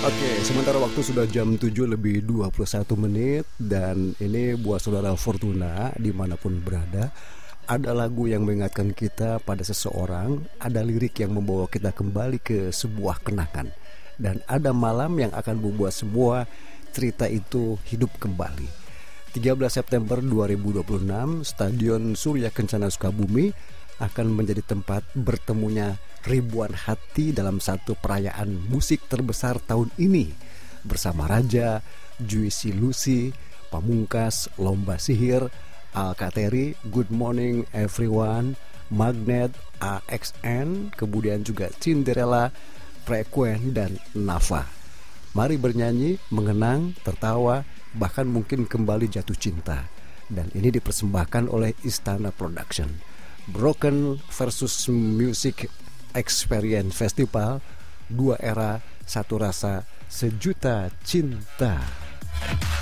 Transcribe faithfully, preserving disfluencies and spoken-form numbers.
Oke, sementara waktu sudah jam tujuh lebih dua puluh satu menit. Dan ini buat saudara Fortuna dimanapun berada, ada lagu yang mengingatkan kita pada seseorang, ada lirik yang membawa kita kembali ke sebuah kenangan, dan ada malam yang akan membuat semua cerita itu hidup kembali. Tiga belas September dua ribu dua puluh enam, Stadion Surya Kencana Sukabumi akan menjadi tempat bertemunya ribuan hati dalam satu perayaan musik terbesar tahun ini. Bersama Raja, Juicy Lucy, Pamungkas, Lomba Sihir, Alkateri, Good Morning Everyone, Magnet, A X N, kemudian juga Cinderella, Frequen, dan Nafa. Mari bernyanyi, mengenang, tertawa, bahkan mungkin kembali jatuh cinta. Dan ini dipersembahkan oleh Istana Production. Broken versus Music Experience Festival, dua era, satu rasa, sejuta cinta.